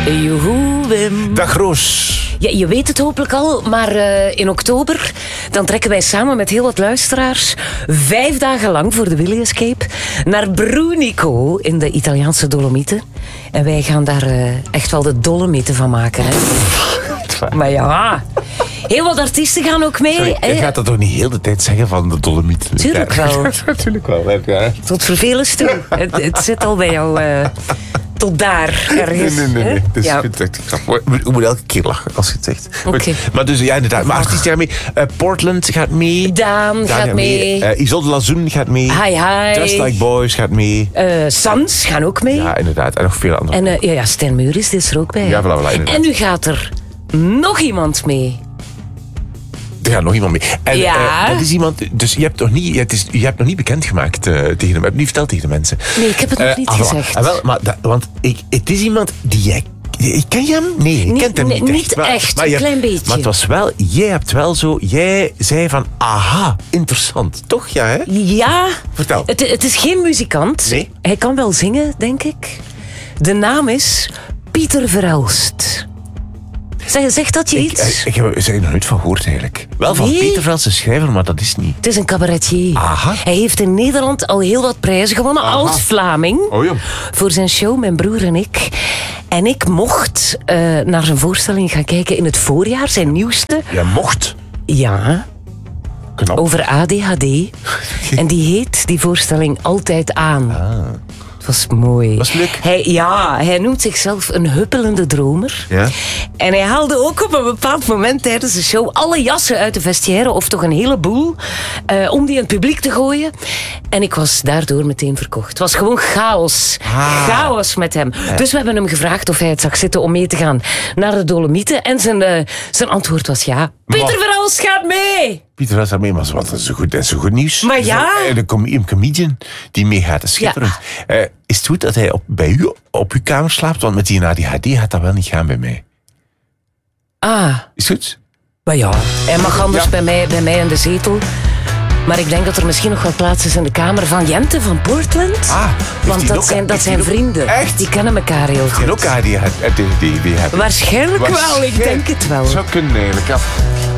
Joehoe, Wim. Dag Roos. Ja, je weet het hopelijk al, maar in oktober dan trekken wij samen met heel wat luisteraars 5 dagen lang voor de Willy Escape naar Brunico in de Italiaanse Dolomieten. En wij gaan daar echt wel de Dolomieten van maken. Hè? Maar ja, heel wat artiesten gaan ook mee. Sorry, je gaat dat toch niet heel de tijd zeggen van de Dolomieten? Tuurlijk wel. Natuurlijk wel. Ja. Tot vervelens toe. Het zit al bij jou tot daar ergens. Nee. Dus Ja. ik vind het echt grappig. Je moet elke keer lachen als je het zegt. Oké. Maar dus ja, inderdaad. Maar artiesten gaan mee. Portland gaat mee. Daan gaat mee. Isolde Lazoen gaat mee. Hi. Just Like Boys gaat mee. Sans gaan ook mee. Ja, inderdaad. En nog veel andere. En Stijn Meuris is er ook bij. Ja, voilà, inderdaad. En nu gaat er nog iemand mee. Er gaat nog iemand mee. En Ja. dat is iemand... Dus je hebt nog niet bekendgemaakt tegen hem. Je hebt het niet verteld tegen de mensen. Nee, ik heb het nog niet gezegd. Wel, maar want het is iemand die jij... Ken je hem? Nee, je kent hem niet echt. Niet echt, maar een klein beetje. Maar het was wel... Jij zei van... Aha, interessant. Toch, ja, hè? Ja. Vertel. Het is geen muzikant. Nee. Hij kan wel zingen, denk ik. De naam is Pieter Verhelst. Zegt dat je iets? Ik heb er nog nooit van gehoord, eigenlijk. Wel van Nee. Peter Verhelst, een schrijver, maar dat is niet... Het is een cabaretier. Aha. Hij heeft in Nederland al heel wat prijzen gewonnen als Vlaming. Oh, ja. Voor zijn show, mijn broer en ik. En ik mocht naar zijn voorstelling gaan kijken in het voorjaar, zijn nieuwste. Jij mocht. Ja, Knap. over ADHD. En die heet, die voorstelling, Altijd Aan. Het was mooi. Was het leuk? Hij noemt zichzelf een huppelende dromer. Ja. En hij haalde ook op een bepaald moment tijdens de show alle jassen uit de vestiaire, of toch een heleboel, om die in het publiek te gooien. En ik was daardoor meteen verkocht. Het was gewoon chaos. Chaos met hem. Dus we hebben hem gevraagd of hij het zag zitten om mee te gaan naar de Dolomieten. En zijn antwoord was ja. Pieter Verhelst gaat mee! Pieter Verhelst gaat mee, maar dat is zo goed nieuws. Maar ja. Een comedian die meegaat, dat is schitterend. Is het goed dat hij bij u op uw kamer slaapt? Want met die ADHD gaat dat wel niet gaan bij mij. Ah, Is het goed? maar ja. Hij mag anders bij mij in de zetel. Maar ik denk dat er misschien nog wel plaats is in de kamer van Jente van Portland. Want dat zijn vrienden. Echt? Die kennen elkaar heel goed. En ook ADHD hebben. Waarschijnlijk wel, ik denk het wel. Zou kunnen eigenlijk, ja.